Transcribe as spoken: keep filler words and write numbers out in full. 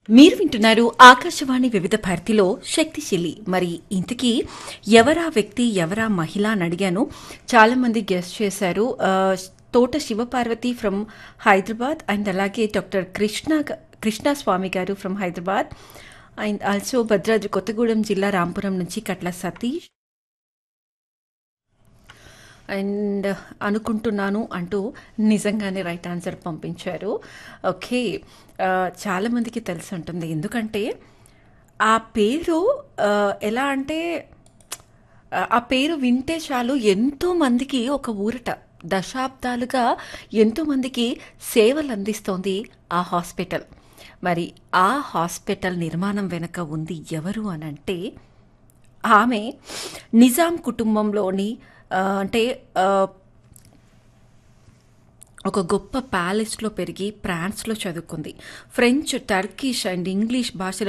మీరు వింటున్నారు ఆకాశవాణి వివిధ భారతిలో శక్తిశీలి. మరి ఇంతకీ ఎవరా వ్యక్తి, ఎవరా మహిళ అని అడిగాను. చాలా మంది గెస్ట్ చేశారు. ఆ, తోట శివపార్వతి ఫ్రమ్ హైదరాబాద్ అండ్ అలాగే డాక్టర్ కృష్ణ కృష్ణ స్వామి గారు from Hyderabad and also Bhadradri Kothagudem జిల్లా రాంపురం నుంచి కట్ల సతీష్ అండ్ అనుకుంటున్నాను అంటూ నిజంగానే రైట్ ఆన్సర్ పంపించారు. ఓకే, ఆ, చాలామందికి తెలిసి ఉంటుంది. ఎందుకంటే ఆ పేరు ఆ, ఎలా అంటే ఆ ఆ పేరు వింటే చాలు ఎంతో మందికి ఒక ఊరట. దశాబ్దాలుగా ఎంతో మందికి సేవలు అందిస్తోంది ఆ హాస్పిటల్. మరి ఆ హాస్పిటల్ నిర్మాణం వెనుక ఉంది ఎవరు అనంటే ఆమె నిజాం కుటుంబంలోని ఆ, అంటే ఆ, ఒక గొప్ప ప్యాలెస్లో పెరిగి ఫ్రాన్స్లో చదువుకుంది. ఫ్రెంచ్, టర్కిష్ అండ్ ఇంగ్లీష్ భాషల